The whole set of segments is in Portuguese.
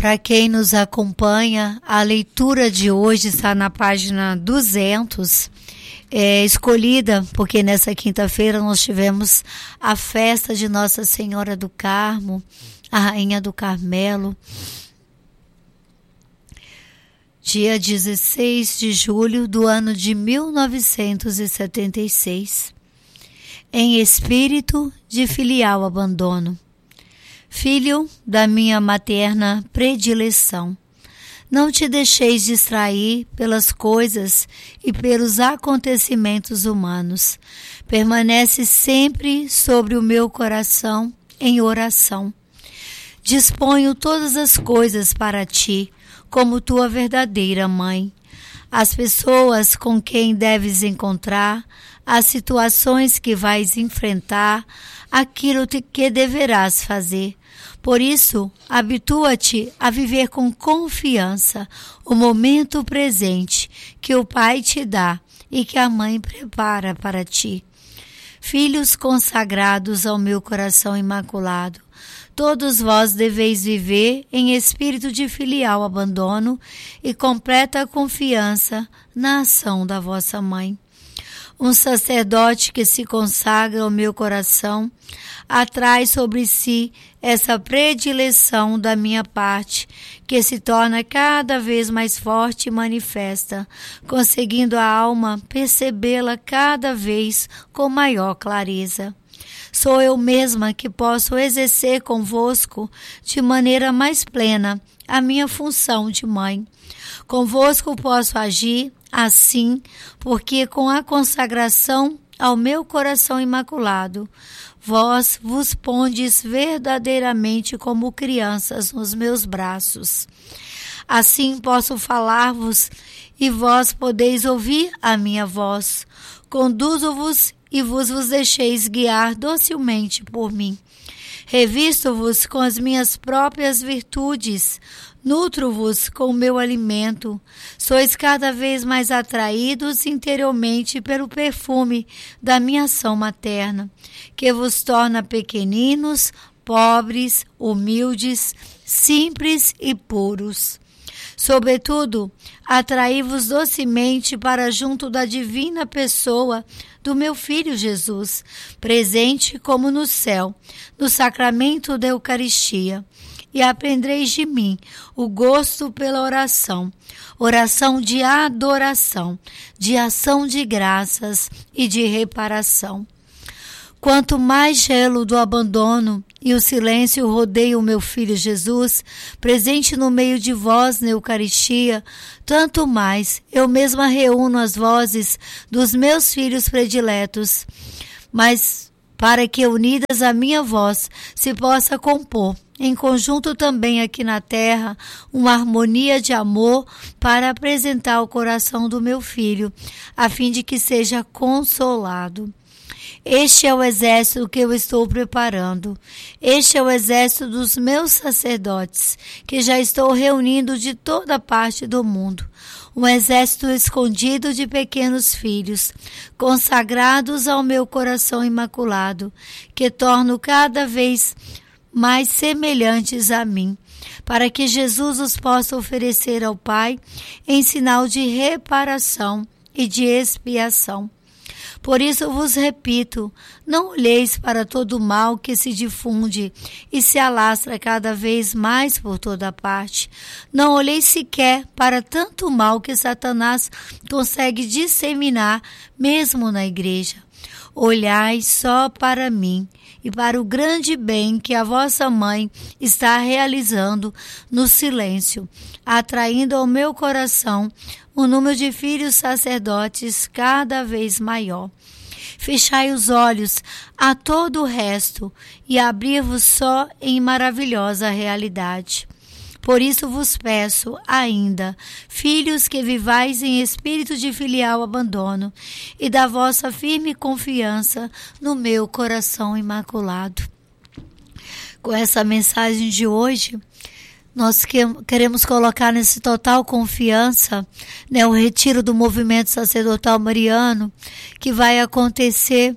Para quem nos acompanha, a leitura de hoje está na página 200, escolhida porque nessa quinta-feira nós tivemos a festa de Nossa Senhora do Carmo, a Rainha do Carmelo, dia 16 de julho do ano de 1976, em espírito de filial abandono. Filho da minha materna predileção, não te deixeis distrair pelas coisas e pelos acontecimentos humanos. Permanece sempre sobre o meu coração em oração. Disponho todas as coisas para ti, como tua verdadeira mãe. As pessoas com quem deves encontrar, as situações que vais enfrentar, aquilo que deverás fazer. Por isso, habitua-te a viver com confiança o momento presente que o Pai te dá e que a Mãe prepara para ti. Filhos consagrados ao meu coração imaculado, todos vós deveis viver em espírito de filial abandono e completa confiança na ação da vossa Mãe. Um sacerdote que se consagra ao meu coração atrai sobre si essa predileção da minha parte, que se torna cada vez mais forte e manifesta, conseguindo a alma percebê-la cada vez com maior clareza. Sou eu mesma que posso exercer convosco de maneira mais plena a minha função de mãe. Convosco posso agir assim, porque com a consagração ao meu coração imaculado, vós vos pondes verdadeiramente como crianças nos meus braços. Assim posso falar-vos e vós podeis ouvir a minha voz. Conduzo-vos e vos deixeis guiar docilmente por mim. Revisto-vos com as minhas próprias virtudes, nutro-vos com o meu alimento. Sois cada vez mais atraídos interiormente pelo perfume da minha ação materna, que vos torna pequeninos, pobres, humildes, simples e puros. Sobretudo, atraí-vos docemente para junto da divina pessoa do meu Filho Jesus, presente como no céu, no sacramento da Eucaristia. E aprendereis de mim o gosto pela oração, oração de adoração, de ação de graças e de reparação. Quanto mais gelo do abandono e o silêncio rodeiam o meu Filho Jesus, presente no meio de vós na Eucaristia, tanto mais eu mesma reúno as vozes dos meus filhos prediletos, mas para que unidas à minha voz se possa compor, em conjunto também aqui na terra, uma harmonia de amor para apresentar ao coração do meu filho, a fim de que seja consolado. Este é o exército que eu estou preparando. Este é o exército dos meus sacerdotes, que já estou reunindo de toda parte do mundo. Um exército escondido de pequenos filhos, consagrados ao meu coração imaculado, que torno cada vez mais semelhantes a mim, para que Jesus os possa oferecer ao Pai em sinal de reparação e de expiação. Por isso vos repito, não olheis para todo o mal que se difunde e se alastra cada vez mais por toda parte. Não olheis sequer para tanto mal que Satanás consegue disseminar mesmo na igreja. Olhai só para mim e para o grande bem que a vossa mãe está realizando no silêncio, atraindo ao meu coração um número de filhos sacerdotes cada vez maior. Fechai os olhos a todo o resto e abri-vos só em maravilhosa realidade. Por isso vos peço ainda, filhos, que vivais em espírito de filial abandono e da vossa firme confiança no meu coração imaculado. Com essa mensagem de hoje, nós queremos colocar nessa total confiança, o retiro do movimento sacerdotal mariano, que vai acontecer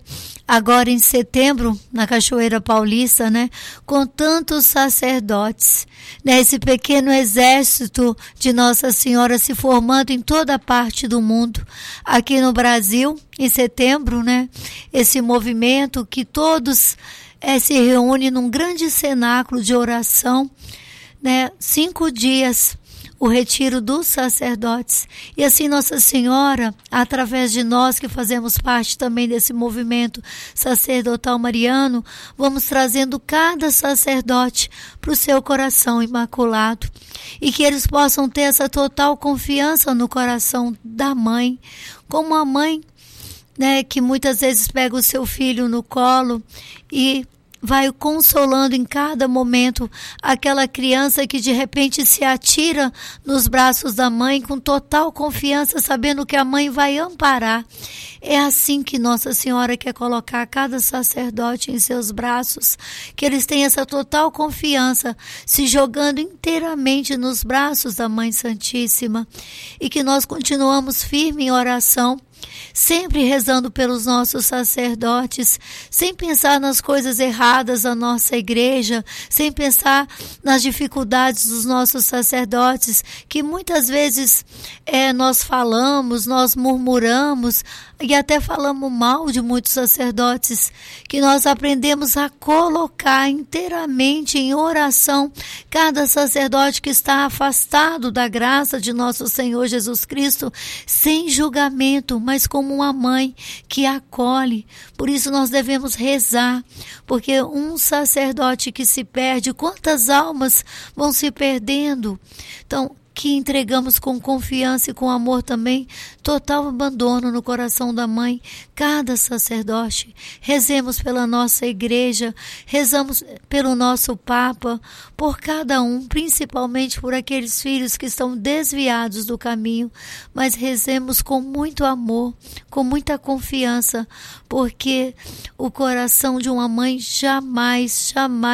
agora em setembro, na Cachoeira Paulista, né, com tantos sacerdotes, né, esse pequeno exército de Nossa Senhora se formando em toda parte do mundo. Aqui no Brasil, em setembro, né, esse movimento que todos se reúnem num grande cenáculo de oração, né, 5 dias, o retiro dos sacerdotes. E assim Nossa Senhora, através de nós que fazemos parte também desse movimento sacerdotal mariano, vamos trazendo cada sacerdote para o seu coração imaculado. E que eles possam ter essa total confiança no coração da mãe, como a mãe, né, que muitas vezes pega o seu filho no colo e vai consolando em cada momento aquela criança que de repente se atira nos braços da mãe com total confiança, sabendo que a mãe vai amparar. É assim que Nossa Senhora quer colocar cada sacerdote em seus braços, que eles tenham essa total confiança, se jogando inteiramente nos braços da Mãe Santíssima, e que nós continuamos firmes em oração, sempre rezando pelos nossos sacerdotes, sem pensar nas coisas erradas da nossa igreja, sem pensar nas dificuldades dos nossos sacerdotes, que muitas vezes nós falamos, nós murmuramos e até falamos mal de muitos sacerdotes, que nós aprendemos a colocar inteiramente em oração cada sacerdote que está afastado da graça de nosso Senhor Jesus Cristo, sem julgamento, mas como uma mãe que acolhe. Por isso nós devemos rezar, porque um sacerdote que se perde, quantas almas vão se perdendo? Então, que entregamos com confiança e com amor também, total abandono no coração da mãe, cada sacerdote. Rezemos pela nossa igreja, rezamos pelo nosso Papa, por cada um, principalmente por aqueles filhos que estão desviados do caminho, mas rezemos com muito amor, com muita confiança, porque o coração de uma mãe jamais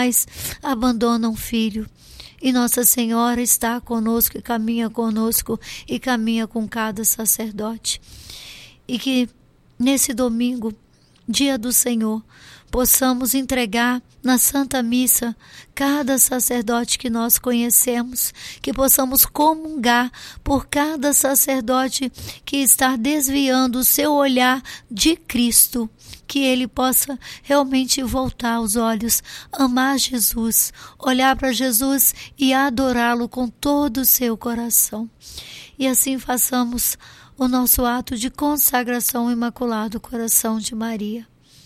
abandona um filho. E Nossa Senhora está conosco e caminha com cada sacerdote. E que nesse domingo, dia do Senhor, possamos entregar na Santa Missa cada sacerdote que nós conhecemos, que possamos comungar por cada sacerdote que está desviando o seu olhar de Cristo, que ele possa realmente voltar os olhos, amar Jesus, olhar para Jesus e adorá-lo com todo o seu coração. E assim façamos o nosso ato de consagração ao Imaculado Coração de Maria.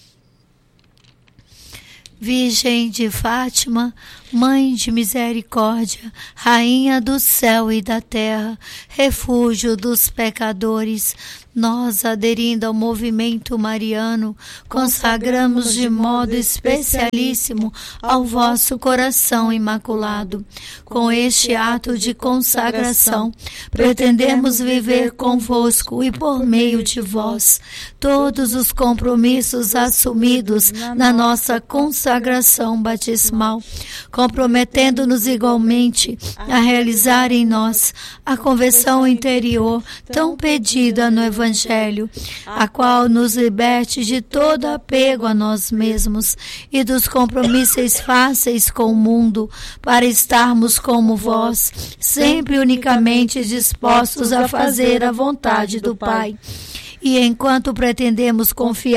Virgem de Fátima, Mãe de misericórdia, Rainha do céu e da terra, refúgio dos pecadores, nós, aderindo ao movimento mariano, consagramos de modo especialíssimo ao vosso coração imaculado. Com este ato de consagração, pretendemos viver convosco e por meio de vós todos os compromissos assumidos na nossa consagração batismal, comprometendo-nos igualmente a realizar em nós a conversão interior tão pedida no Evangelho, a qual nos liberte de todo apego a nós mesmos e dos compromissos fáceis com o mundo, para estarmos como vós, sempre unicamente dispostos a fazer a vontade do Pai. E enquanto pretendemos confiar